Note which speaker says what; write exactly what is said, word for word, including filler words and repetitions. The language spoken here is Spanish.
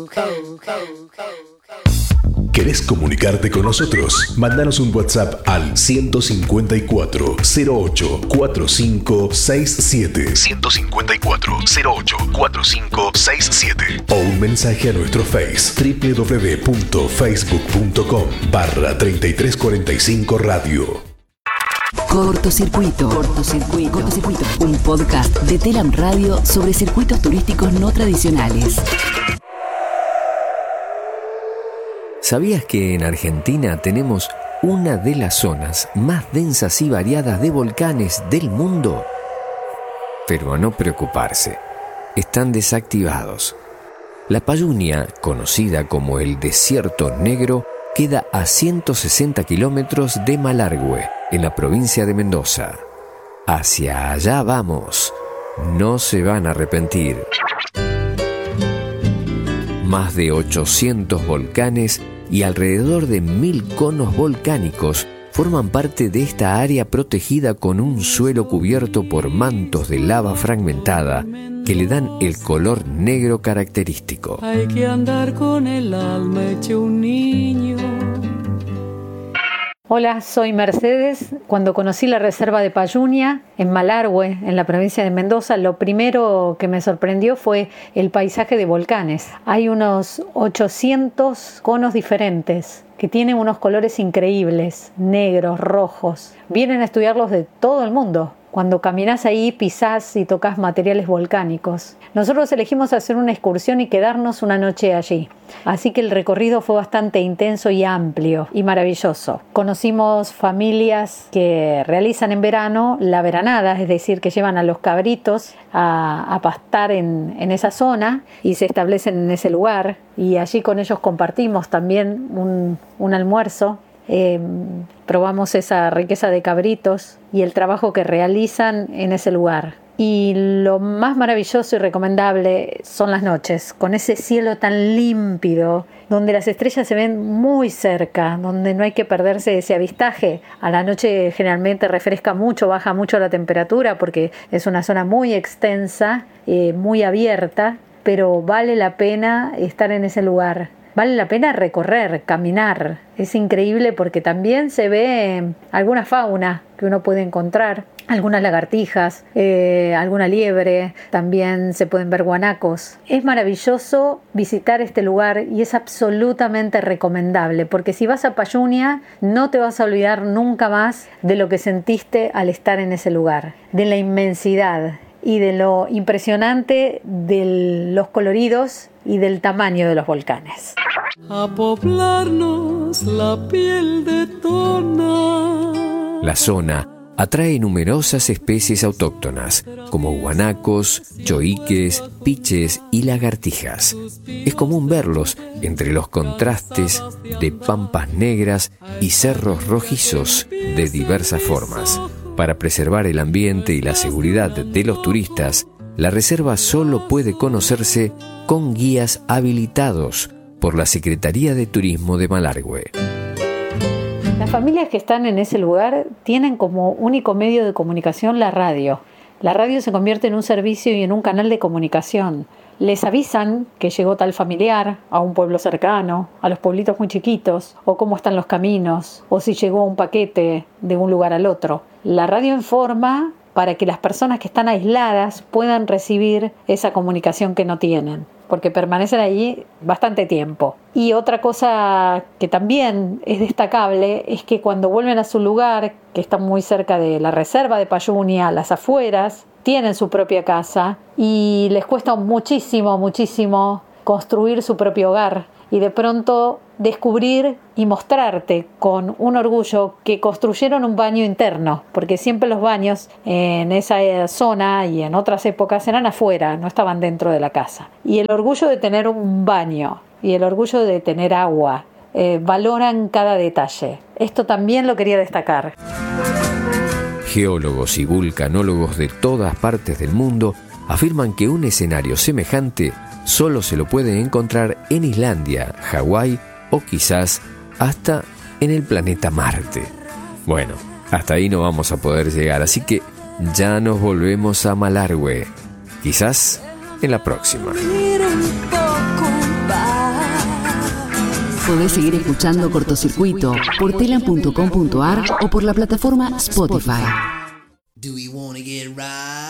Speaker 1: ¿Querés comunicarte con nosotros? Mándanos un WhatsApp al ciento cincuenta y cuatro, cero ocho, cuarenta y cinco sesenta y siete. ciento cincuenta y cuatro, cero ocho, cuarenta y cinco sesenta y siete. O un mensaje a nuestro Face www.facebook.com barra treinta y tres cuarenta y cinco radio.
Speaker 2: Cortocircuito. Cortocircuito. Cortocircuito. Un podcast de Telam Radio sobre circuitos turísticos no tradicionales.
Speaker 3: ¿Sabías que en Argentina tenemos una de las zonas más densas y variadas de volcanes del mundo? Pero a no preocuparse, están desactivados. La Payunia, conocida como el Desierto Negro, queda a ciento sesenta kilómetros de Malargüe, en la provincia de Mendoza. Hacia allá vamos. No se van a arrepentir. Más de ochocientos volcanes y alrededor de mil conos volcánicos forman parte de esta área protegida con un suelo cubierto por mantos de lava fragmentada que le dan el color negro característico.
Speaker 4: Hay que andar con el alma hecho un niño.
Speaker 5: Hola, soy Mercedes. Cuando conocí la reserva de Payunia, en Malargüe, en la provincia de Mendoza, lo primero que me sorprendió fue el paisaje de volcanes. Hay unos ochocientos conos diferentes que tienen unos colores increíbles, negros, rojos. Vienen a estudiarlos de todo el mundo. Cuando caminás ahí, pisás y tocas materiales volcánicos. Nosotros elegimos hacer una excursión y quedarnos una noche allí. Así que el recorrido fue bastante intenso y amplio y maravilloso. Conocimos familias que realizan en verano la veranada, es decir, que llevan a los cabritos a, a pastar en, en esa zona y se establecen en ese lugar. Y allí con ellos compartimos también un, un almuerzo. Eh, probamos esa riqueza de cabritos y el trabajo que realizan en ese lugar. Y lo más maravilloso y recomendable son las noches, con ese cielo tan límpido, donde las estrellas se ven muy cerca, donde no hay que perderse ese avistaje. A la noche generalmente refresca mucho, baja mucho la temperatura porque es una zona muy extensa, eh, muy abierta, pero vale la pena estar en ese lugar. Vale la pena recorrer, caminar. Es increíble porque también se ve alguna fauna que uno puede encontrar, algunas lagartijas, eh, alguna liebre, también se pueden ver guanacos. Es maravilloso visitar este lugar y es absolutamente recomendable porque si vas a Payunia no te vas a olvidar nunca más de lo que sentiste al estar en ese lugar, de la inmensidad y de lo impresionante de los coloridos y del tamaño de los volcanes.
Speaker 4: A poblarnos la piel de tona.
Speaker 3: La zona atrae numerosas especies autóctonas, como guanacos, choiques, piches y lagartijas. Es común verlos entre los contrastes de pampas negras y cerros rojizos de diversas formas. Para preservar el ambiente y la seguridad de los turistas, la reserva solo puede conocerse con guías habilitados por la Secretaría de Turismo de Malargüe.
Speaker 5: Las familias que están en ese lugar tienen como único medio de comunicación la radio. La radio se convierte en un servicio y en un canal de comunicación. Les avisan que llegó tal familiar a un pueblo cercano, a los pueblitos muy chiquitos, o cómo están los caminos, o si llegó un paquete de un lugar al otro. La radio informa para que las personas que están aisladas puedan recibir esa comunicación que no tienen, porque permanecen allí bastante tiempo. Y otra cosa que también es destacable es que cuando vuelven a su lugar, que está muy cerca de la reserva de Payunia, a las afueras, tienen su propia casa y les cuesta muchísimo, muchísimo construir su propio hogar y de pronto descubrir y mostrarte con un orgullo que construyeron un baño interno, porque siempre los baños en esa zona y en otras épocas eran afuera, no estaban dentro de la casa. Y el orgullo de tener un baño y el orgullo de tener agua, eh, valoran cada detalle. Esto también lo quería destacar.
Speaker 3: Geólogos y vulcanólogos de todas partes del mundo afirman que un escenario semejante solo se lo puede encontrar en Islandia, Hawái o quizás hasta en el planeta Marte. Bueno, hasta ahí no vamos a poder llegar, así que ya nos volvemos a Malargüe. Quizás en la próxima.
Speaker 4: Un poco,
Speaker 2: Podés seguir escuchando Cortocircuito por telam punto com punto ar o por la plataforma Spotify.
Speaker 6: Do we wanna get right?